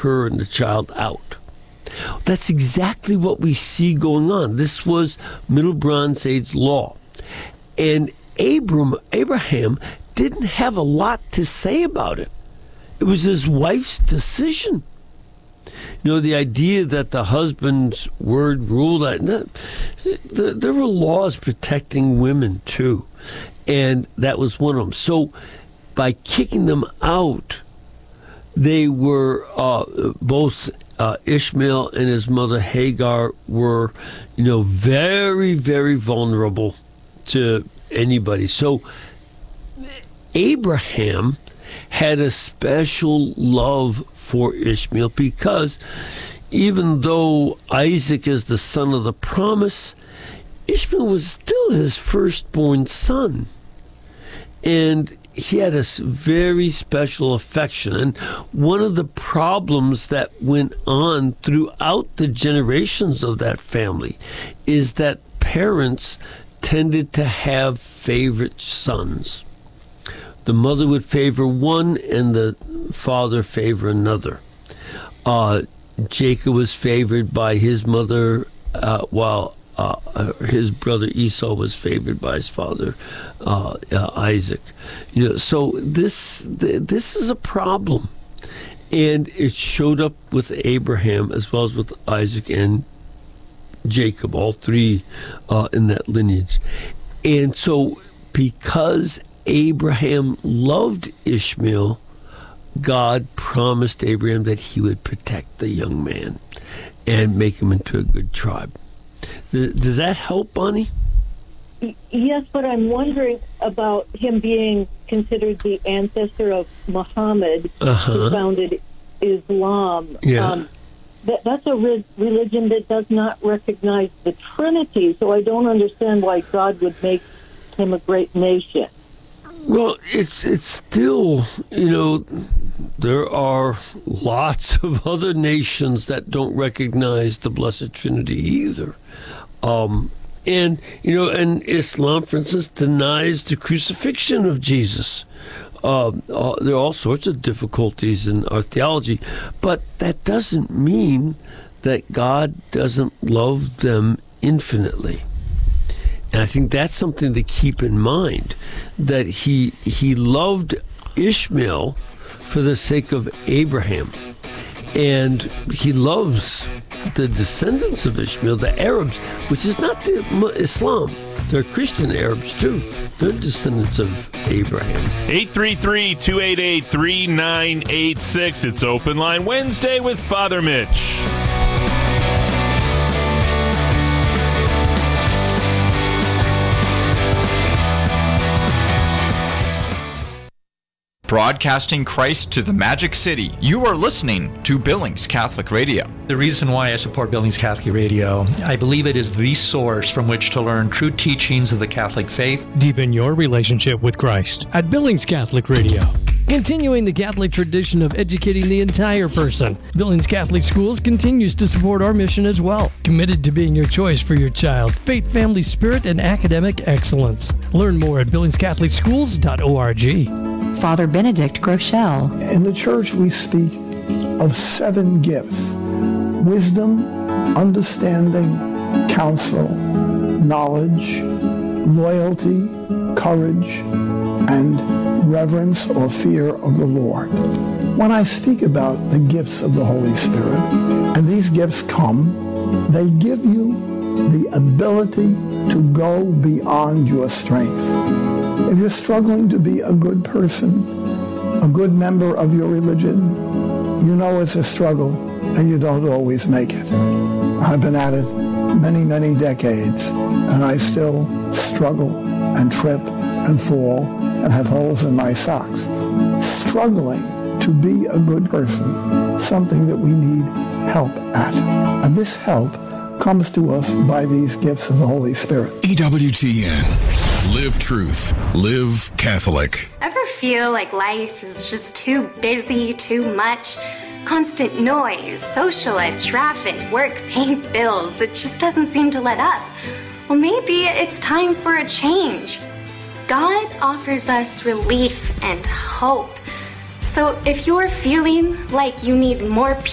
her and the child out. That's exactly what we see going on. This was Middle Bronze Age law. And Abraham didn't have a lot to say about it. It was his wife's decision. You know, the idea that the husband's word ruled, there were laws protecting women too. And that was one of them. So by kicking them out, they were both Ishmael and his mother Hagar were, very, very vulnerable to anybody. So Abraham had a special love for Ishmael because even though Isaac is the son of the promise, Ishmael was still his firstborn son. And he had a very special affection. And one of the problems that went on throughout the generations of that family is that parents tended to have favorite sons. The mother would favor one and the father favor another. Jacob was favored by his mother while his brother Esau was favored by his father Isaac. So this is a problem, and it showed up with Abraham as well as with Isaac and Jacob, all three in that lineage. And so because Abraham loved Ishmael, God promised Abraham that he would protect the young man and make him into a good tribe. Does that help, Bonnie? Yes, but I'm wondering about him being considered the ancestor of Muhammad, who founded Islam. Yeah. That's a religion that does not recognize the Trinity, so I don't understand why God would make him a great nation. Well, it's still, there are lots of other nations that don't recognize the Blessed Trinity either. And Islam, for instance, denies the crucifixion of Jesus. There are all sorts of difficulties in our theology, but that doesn't mean that God doesn't love them infinitely. And I think that's something to keep in mind, that he loved Ishmael for the sake of Abraham. And he loves the descendants of Ishmael, the Arabs, which is not Islam. They're Christian Arabs, too. They're descendants of Abraham. 833-288-3986. It's Open Line Wednesday with Father Mitch. Broadcasting Christ to the Magic City. You are listening to Billings Catholic Radio. The reason why I support Billings Catholic Radio, I believe it is the source from which to learn true teachings of the Catholic faith. Deepen your relationship with Christ at Billings Catholic Radio. Continuing the Catholic tradition of educating the entire person, Billings Catholic Schools continues to support our mission as well. Committed to being your choice for your child, faith, family, spirit, and academic excellence. Learn more at billingscatholicschools.org. Father Benedict Groeschel. In the Church, we speak of 7 gifts: wisdom, understanding, counsel, knowledge, loyalty, courage, and reverence or fear of the Lord. When I speak about the gifts of the Holy Spirit, and these gifts come, they give you the ability to go beyond your strength. If you're struggling to be a good person, a good member of your religion, you know it's a struggle and you don't always make it. I've been at it many, many decades, and I still struggle and trip and fall and have holes in my socks. Struggling to be a good person, something that we need help at. And this help comes to us by these gifts of the Holy Spirit. EWTN. Live truth. Live Catholic. Ever feel like life is just too busy, too much? Constant noise, social ed, traffic, work, paint, bills. It just doesn't seem to let up. Well, maybe it's time for a change. God offers us relief and hope. So if you're feeling like you need more